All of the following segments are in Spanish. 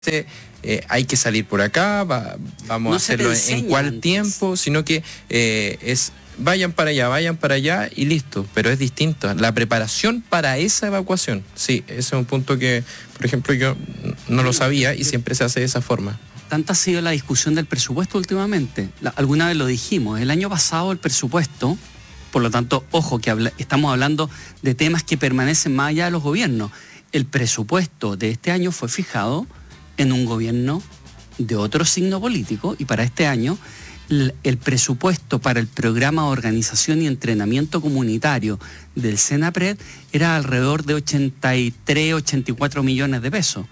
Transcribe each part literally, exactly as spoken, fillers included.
Eh, hay que salir por acá, va, vamos no a hacerlo en, en cuál antes. tiempo, sino que eh, es vayan para allá, vayan para allá y listo, pero es distinto. La preparación para esa evacuación, sí, ese es un punto que, por ejemplo, yo no lo sabía y siempre se hace de esa forma. Tanta ha sido la discusión del presupuesto últimamente. La, alguna vez lo dijimos, el año pasado el presupuesto, por lo tanto, ojo, que habla, estamos hablando de temas que permanecen más allá de los gobiernos. El presupuesto de este año fue fijado en un gobierno de otro signo político y para este año el, el presupuesto para el programa de organización y entrenamiento comunitario del SENAPRED era alrededor de ochenta y tres, ochenta y cuatro millones de pesos.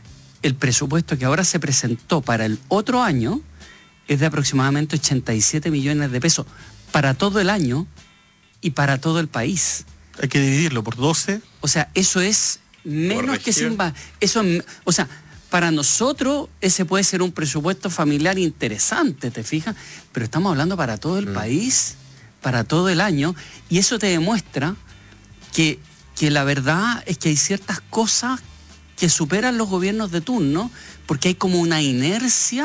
El presupuesto que ahora se presentó para el otro año es de aproximadamente ochenta y siete millones de pesos para todo el año y para todo el país. Hay que dividirlo por doce. O sea, eso es menos que sin... Eso, o sea, para nosotros ese puede ser un presupuesto familiar interesante, ¿te fijas? Pero estamos hablando para todo el mm. país, para todo el año, y eso te demuestra que, que la verdad es que hay ciertas cosas que superan los gobiernos de turno, porque hay como una inercia,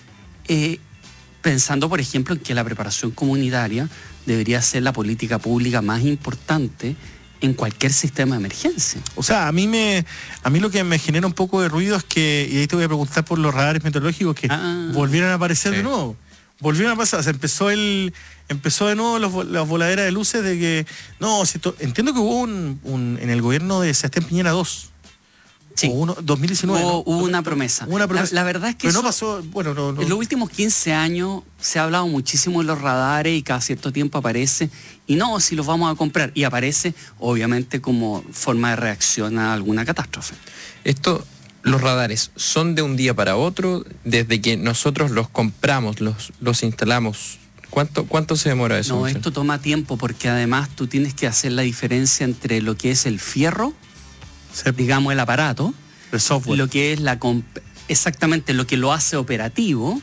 eh, pensando, por ejemplo, en que la preparación comunitaria debería ser la política pública más importante en cualquier sistema de emergencia. O sea, a mí me a mí lo que me genera un poco de ruido es que, y ahí te voy a preguntar por los radares meteorológicos, que ah, volvieron a aparecer sí. de nuevo. Volvieron a pasar, se empezó el empezó de nuevo los, las voladeras de luces de que, no, si to, entiendo que hubo un, un en el gobierno de Sebastián Piñera dos. Sí. O uno, dos mil diecinueve. Hubo, hubo una promesa. Una promesa. La, la verdad es que Pero eso, no pasó, bueno, no, no. En los últimos quince años se ha hablado muchísimo de los radares y cada cierto tiempo aparece, y no, si los vamos a comprar, y aparece obviamente como forma de reacción a alguna catástrofe. Esto, los radares, ¿son de un día para otro? Desde que nosotros los compramos, los, los instalamos, ¿cuánto, cuánto se demora eso? No, esto toma tiempo porque además tú tienes que hacer la diferencia entre lo que es el fierro, sí. digamos el aparato, el software, lo que es la exactamente lo que lo hace operativo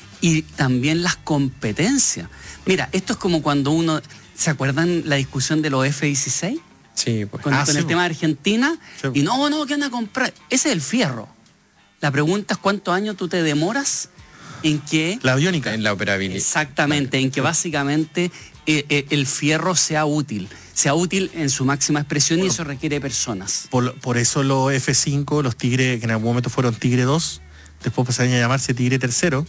y también las competencias. Mira, esto es como cuando uno, ¿se acuerdan la discusión de los F dieciséis? Sí, pues. Con, ah, con sí, el tema de Argentina, sí. y no, no, ¿qué van a comprar? Ese es el fierro. La pregunta es cuántos años tú te demoras en que... La aviónica, en la operabilidad. Exactamente, vale. En que básicamente eh, eh, el fierro sea útil. sea útil en su máxima expresión, bueno, y eso requiere personas. Por, por eso los F cinco, los Tigre, que en algún momento fueron Tigre dos, después pasaron a llamarse Tigre tercero,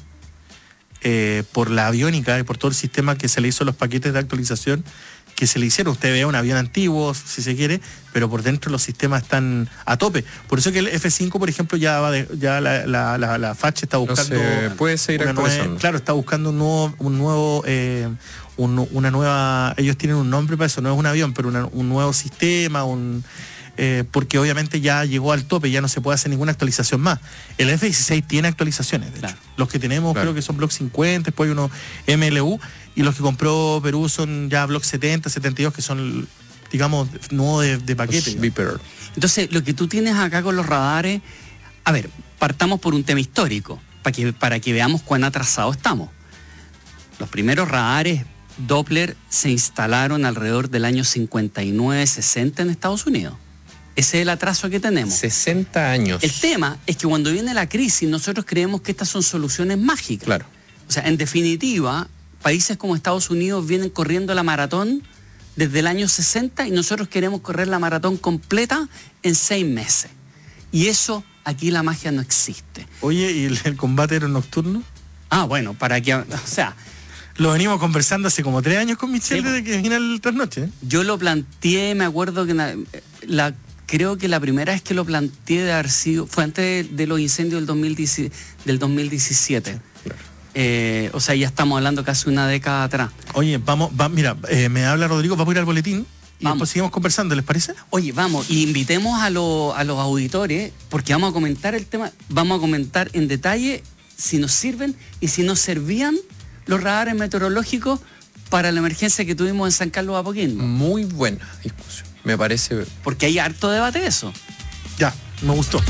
eh, por la aviónica y por todo el sistema que se le hizo, los paquetes de actualización que se le hicieron. Usted ve un avión antiguo, si se quiere, pero por dentro los sistemas están a tope. Por eso que el F cinco, por ejemplo, ya va de, ya la, la, la, la F A C está buscando... No se puede seguir actualizando. Claro, está buscando un nuevo... Un nuevo eh, Un, una nueva, ellos tienen un nombre para eso, no es un avión, pero una, un nuevo sistema, un, eh, porque obviamente ya llegó al tope, ya no se puede hacer ninguna actualización más. El F dieciséis tiene actualizaciones, de claro. hecho. Los que tenemos, claro, creo que son Block cincuenta, después hay uno M L U, y los que compró Perú son ya Block setenta, setenta y dos, que son, digamos, nuevos de, de paquete. Entonces, lo que tú tienes acá con los radares, a ver, partamos por un tema histórico, para que, para que veamos cuán atrasados estamos. Los primeros radares Doppler se instalaron alrededor del año cincuenta y nueve, sesenta en Estados Unidos. Ese es el atraso que tenemos. sesenta años. El tema es que cuando viene la crisis, nosotros creemos que estas son soluciones mágicas. Claro. O sea, en definitiva, países como Estados Unidos vienen corriendo la maratón desde el año sesenta y nosotros queremos correr la maratón completa en seis meses. Y eso, aquí la magia no existe. Oye, ¿y el, el combate aéreo nocturno? Ah, bueno, para que... O sea... Lo venimos conversando hace como tres años con Michelle, sí, desde que vine al trasnoche. ¿eh? Yo lo planteé, me acuerdo que la, la, creo que la primera vez que lo planteé de haber sido, fue antes de, de los incendios del, dos mil diez, del dos mil diecisiete. Sí, claro. eh, o sea, ya estamos hablando casi una década atrás. Oye, vamos, va, mira, eh, me habla Rodrigo, vamos a ir al boletín y vamos. Después seguimos conversando, ¿les parece? Oye, vamos, y invitemos a, lo, a los auditores, porque vamos a comentar el tema, vamos a comentar en detalle si nos sirven y si nos servían los radares meteorológicos para la emergencia que tuvimos en San Carlos de Apoquindo. Muy buena discusión, me parece. Porque hay harto debate de eso. Ya, me gustó.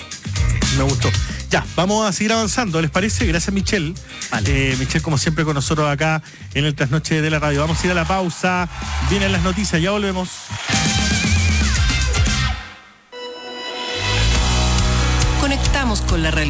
Me gustó. Ya, vamos a seguir avanzando, ¿les parece? Gracias, Michelle. Vale. Eh, Michelle, como siempre, con nosotros acá en el Trasnoche de la Radio. Vamos a ir a la pausa. Vienen las noticias, ya volvemos. Conectamos conectamos con la realidad.